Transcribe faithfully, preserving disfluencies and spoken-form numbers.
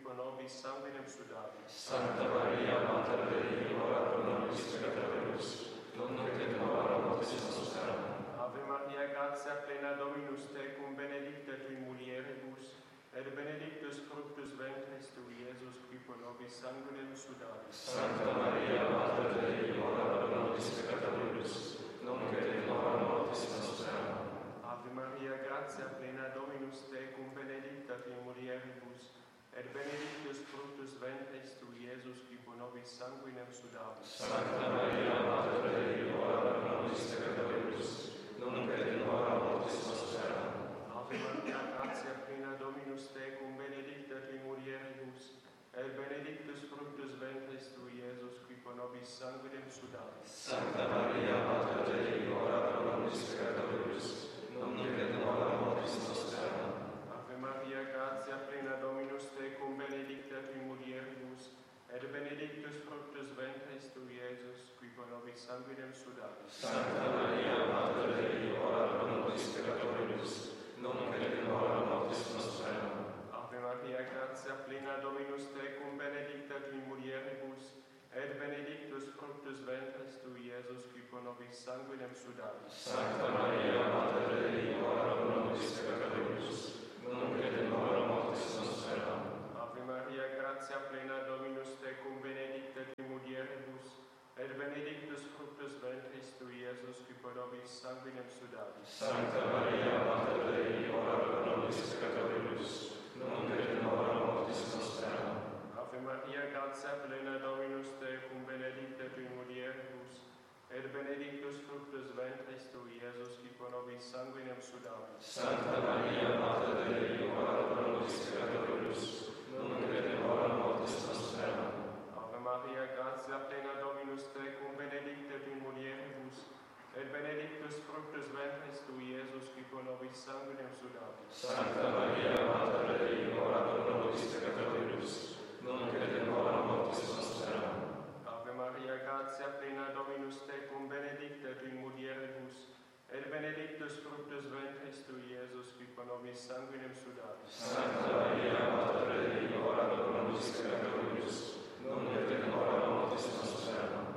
pro nobis sanguinem sudavis. Sancta Maria, Mater Dei, ora pro nobis peccatoribus, nunc et in hora mortis nostra. Ave Maria, gratia plena Dominus tecum, benedicta tui mulieribus, et benedictus fructus ventris tui, Iesus, qui pro nobis sanguinem sudavis. Sancta Maria, Mater Dei, ora pro nobis peccatoribus, nunc et in hora mortis nostra. Ave Maria, gratia plena Dominus tecum, benedicta tui mulieribus, et benedictus fructus ventris tui, Iesus, qui pro nobis sanguinem sudavis. Sancta Maria, Mater Dei, ora pro nobis peccatoribus, nunc et in hora mortis nostra. Ave Maria, gratia plena Dominus tecum, benedicta tui mulieribus, et benedictus fructus ventris tui, Iesus, qui pro nobis sanguinem sudavis. Sancta Maria, Mater Dei, ora pro nobis peccatoribus, nunc et in hora mortis nostra. Ave Maria, gratia plena Dominus tecum, benedicta tui mulieribus, et benedictus fructus ventris tui, Iesus, qui pro nobis sanguinem sudavis. Sancta Maria, Mater Dei, ora pro nobis peccatoribus, nunc et in hora mortis nostra. Ave Maria, gratia plena Dominus tecum, benedicta tui mulieribus, et benedictus fructus ventris tui, Iesus, qui pro nobis sanguinem sudavis. Sancta Maria, Mater Dei, ora pro nobis peccatoribus, nunc et in hora mortis nostra. Ave Maria, gratia plena Dominus tecum, benedicta tui mulieribus, et benedictus fructus ventris tui, Iesus, qui pro nobis sanguinem sudavis. Sancta Maria, Mater